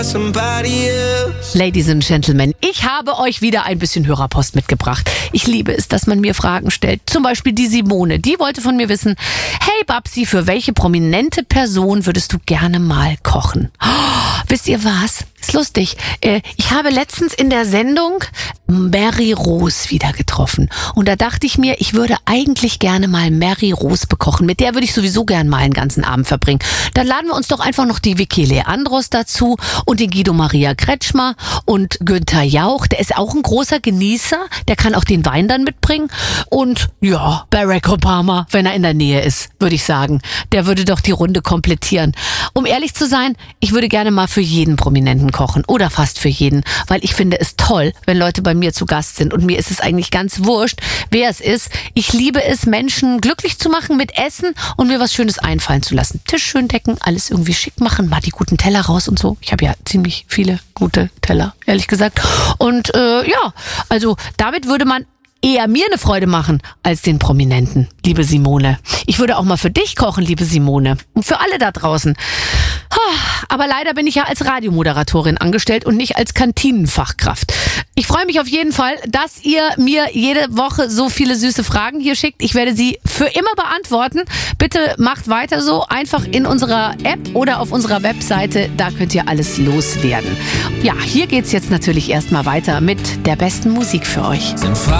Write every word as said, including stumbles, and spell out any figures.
Ladies and Gentlemen, ich habe euch wieder ein bisschen Hörerpost mitgebracht. Ich liebe es, dass man mir Fragen stellt. Zum Beispiel die Simone, die wollte von mir wissen, hey Babsi, für welche prominente Person würdest du gerne mal kochen? Oh, wisst ihr was? Ist lustig. Ich habe letztens in der Sendung Mary Rose wieder getroffen. Und da dachte ich mir, ich würde eigentlich gerne mal Mary Rose bekochen. Mit der würde ich sowieso gerne mal einen ganzen Abend verbringen. Dann laden wir uns doch einfach noch die Vicky Leandros dazu und den Guido Maria Kretschmer und Günther Jauch. Der ist auch ein großer Genießer. Der kann auch den Wein dann mitbringen. Und ja, Barack Obama, wenn er in der Nähe ist, würde ich sagen. Der würde doch die Runde komplettieren. Um ehrlich zu sein, ich würde gerne mal für jeden Prominenten kochen oder fast für jeden, weil ich finde es toll, wenn Leute bei mir zu Gast sind und mir ist es eigentlich ganz wurscht, wer es ist. Ich liebe es, Menschen glücklich zu machen mit Essen und mir was Schönes einfallen zu lassen. Tisch schön decken, alles irgendwie schick machen, mal die guten Teller raus und so. Ich habe ja ziemlich viele gute Teller, ehrlich gesagt. Und äh, ja, also damit würde man eher mir eine Freude machen als den Prominenten, liebe Simone. Ich würde auch mal für dich kochen, liebe Simone. Und für alle da draußen. Aber leider bin ich ja als Radiomoderatorin angestellt und nicht als Kantinenfachkraft. Ich freue mich auf jeden Fall, dass ihr mir jede Woche so viele süße Fragen hier schickt. Ich werde sie für immer beantworten. Bitte macht weiter so. Einfach in unserer App oder auf unserer Webseite. Da könnt ihr alles loswerden. Ja, hier geht's jetzt natürlich erstmal weiter mit der besten Musik für euch.